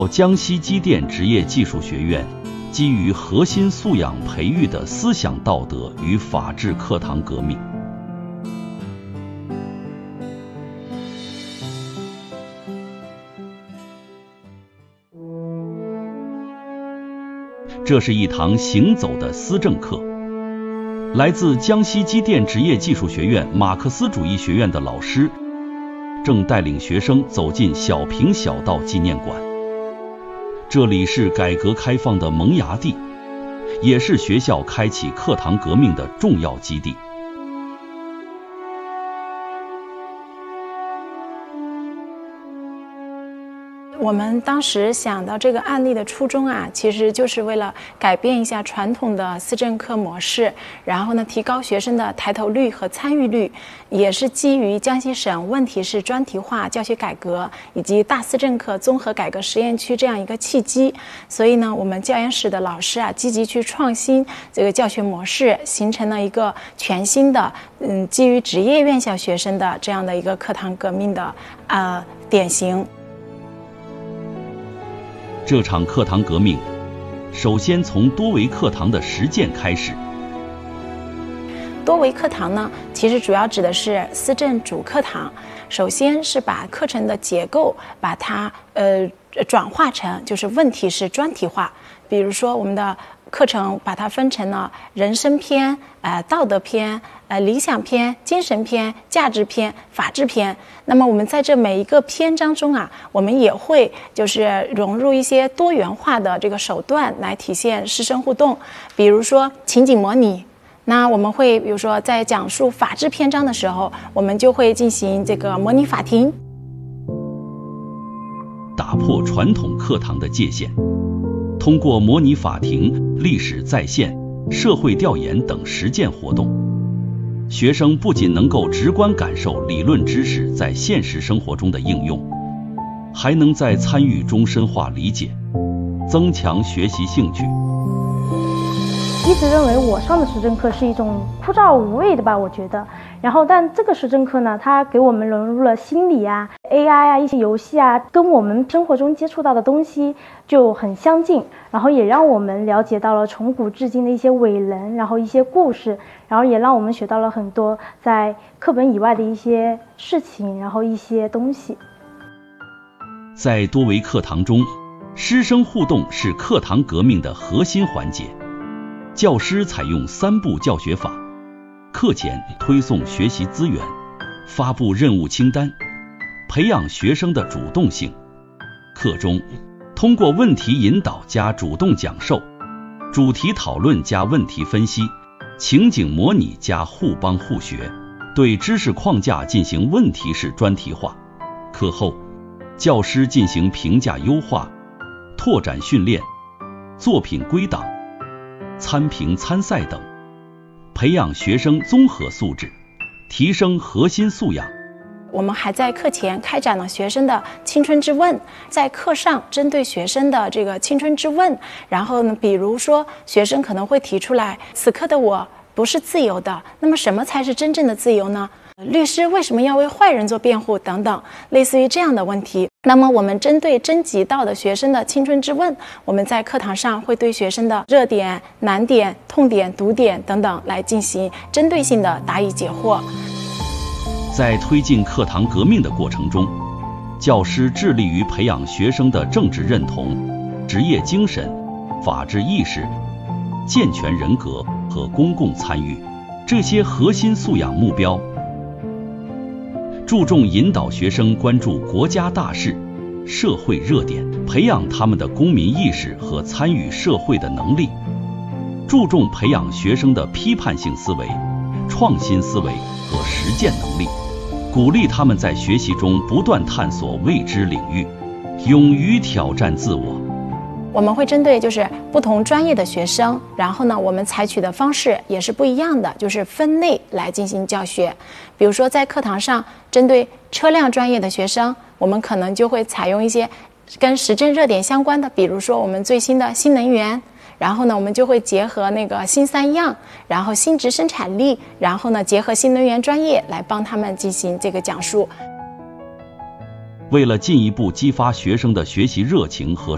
江西机电职业技术学院基于核心素养培育的思想道德与法治课堂革命。这是一堂行走的思政课，来自江西机电职业技术学院马克思主义学院的老师正带领学生走进小平小道纪念馆。这里是改革开放的萌芽地，也是学校开启课堂革命的重要基地。 我们当时想到这个案例的初衷啊，其实就是为了改变一下传统的思政课模式，然后呢，提高学生的抬头率和参与率，也是基于江西省问题是专题化教学改革以及大思政课综合改革实验区这样一个契机。所以呢，我们教研室的老师啊，积极去创新这个教学模式，形成了一个全新的基于职业院校学生的这样的一个课堂革命的典型。 这场课堂革命首先从多维课堂的实践开始。 多维课堂呢，其实主要指的是思政主课堂。首先是把课程的结构把它转化成就是问题是专题化。比如说我们的课程把它分成了人生篇、道德篇、理想篇、精神篇、价值篇、法治篇。那么我们在这每一个篇章中啊，我们也会就是融入一些多元化的这个手段来体现师生互动。比如说情景模拟，那我们会比如说在讲述法治篇章的时候，我们就会进行这个模拟法庭， 打破传统课堂的界限。通过模拟法庭、历史再现、社会调研等实践活动，学生不仅能够直观感受理论知识在现实生活中的应用，还能在参与中深化理解，增强学习兴趣。 一直认为我上的实政课是一种枯燥无味的吧，我觉得。然后，但这个实政课呢，它给我们融入了心理啊、AI 啊、一些游戏啊，跟我们生活中接触到的东西就很相近。然后也让我们了解到了从古至今的一些伟人，然后一些故事，然后也让我们学到了很多在课本以外的一些事情，然后一些东西。 在多维课堂中，师生互动是课堂革命的核心环节。教师采用3步教学法，课前推送学习资源，发布任务清单，培养学生的主动性。课中通过问题引导加主动讲授，主题讨论加问题分析，情景模拟加互帮互学，对知识框架进行问题式专题化。课后教师进行评价优化、拓展训练、作品归档、参评参赛等，培养学生综合素质，提升核心素养。 我们还在课前开展了学生的青春之问，在课上针对学生的这个青春之问，然后呢，比如说学生可能会提出来，此刻的我不是自由的，那么什么才是真正的自由呢？律师为什么要为坏人做辩护等等，类似于这样的问题。那么我们针对征集到的学生的青春之问，我们在课堂上会对学生的热点、难点、痛点、毒点等等来进行针对性的答疑解惑。 在推进课堂革命的过程中，教师致力于培养学生的政治认同、职业精神、法治意识、健全人格和公共参与这些核心素养目标，注重引导学生关注国家大事、社会热点，培养他们的公民意识和参与社会的能力，注重培养学生的批判性思维、创新思维和实践能力，鼓励他们在学习中不断探索未知领域，勇于挑战自我。 我们会针对就是不同专业的学生，然后呢，我们采取的方式也是不一样的，就是分类来进行教学。比如说在课堂上，针对车辆专业的学生，我们可能就会采用一些跟时政热点相关的，比如说我们最新的新能源，然后呢，我们就会结合那个新三样，然后新质生产力，然后呢，结合新能源专业来帮他们进行这个讲述。 为了进一步激发学生的学习热情和